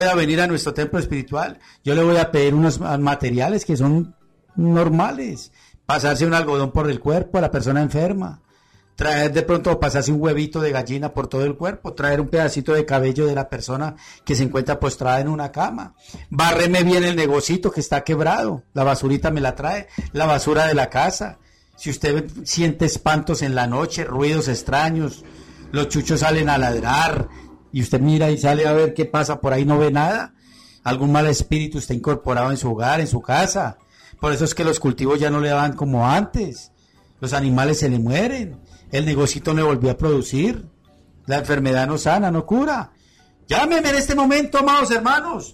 a venir a nuestro templo espiritual, yo le voy a pedir unos materiales que son normales, pasarse un algodón por el cuerpo a la persona enferma, traer de pronto, pasarse un huevito de gallina por todo el cuerpo, traer un pedacito de cabello de la persona que se encuentra postrada en una cama, bárreme bien el negocito que está quebrado, la basurita me la trae, la basura de la casa. Si usted siente espantos en la noche, ruidos extraños, los chuchos salen a ladrar, y usted mira y sale a ver qué pasa, por ahí no ve nada, algún mal espíritu está incorporado en su hogar, en su casa. Por eso es que los cultivos ya no le dan como antes, los animales se le mueren, el negocito no volvió a producir, la enfermedad no sana, no cura. Llámeme en este momento, amados hermanos,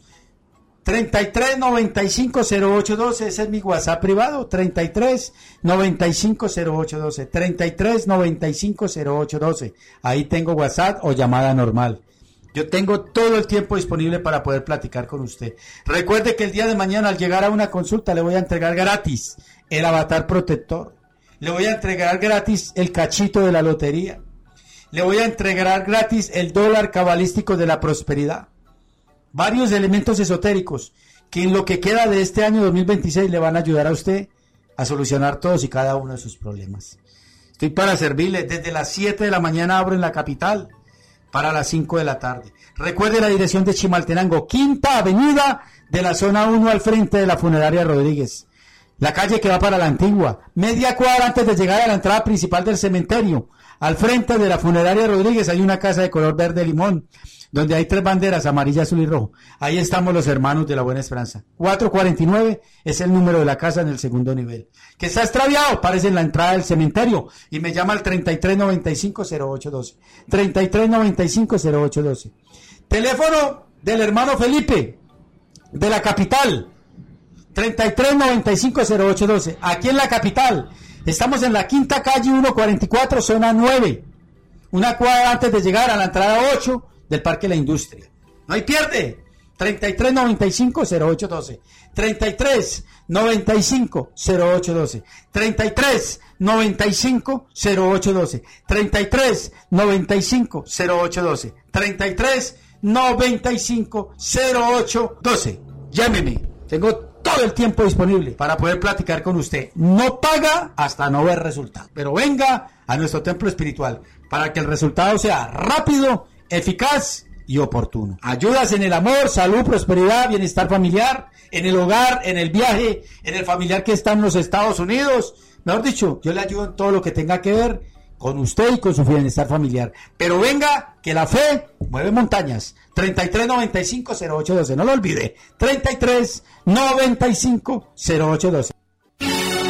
33 95 08 12, ese es mi WhatsApp privado, 33 95 08 12, 33 95 08 12, ahí tengo WhatsApp o llamada normal. Yo tengo todo el tiempo disponible para poder platicar con usted. Recuerde que el día de mañana al llegar a una consulta le voy a entregar gratis el avatar protector, le voy a entregar gratis el cachito de la lotería, le voy a entregar gratis el dólar cabalístico de la prosperidad. Varios elementos esotéricos que en lo que queda de este año 2026 le van a ayudar a usted a solucionar todos y cada uno de sus problemas. Estoy para servirle. Desde las 7 de la mañana abro en la capital para las 5 de la tarde. Recuerde la dirección de Chimaltenango, Quinta Avenida de la zona 1 al frente de la funeraria Rodríguez. La calle que va para la Antigua, media cuadra antes de llegar a la entrada principal del cementerio. Al frente de la funeraria Rodríguez hay una casa de color verde limón, donde hay 3 banderas, amarilla, azul y rojo. Ahí estamos los hermanos de la Buena Esperanza. 449 es el número de la casa en el segundo nivel. Que está extraviado, parece en la entrada del cementerio. Y me llama al 33 95 08 12. 33 95 08 12. Teléfono del hermano Felipe, de la capital. 33 95 08 12. Aquí en la capital. Estamos en la quinta calle 144, zona 9. Una cuadra antes de llegar a la entrada 8 del Parque La Industria. No hay pierde. 33 95 08 12. 33 95 08 12. 33 95 08 12. 33 95 08 12. 33 95 08 12. Llámeme. Tengo todo el tiempo disponible para poder platicar con usted. No paga hasta no ver resultado. Pero venga a nuestro templo espiritual para que el resultado sea rápido, eficaz y oportuno. Ayudas en el amor, salud, prosperidad, bienestar familiar, en el hogar, en el viaje, en el familiar que está en los Estados Unidos. Mejor dicho, yo le ayudo en todo lo que tenga que ver con usted y con su bienestar familiar. Pero venga, que la fe mueve montañas. 33 95 08 12. No lo olvide. 33 95 08 12.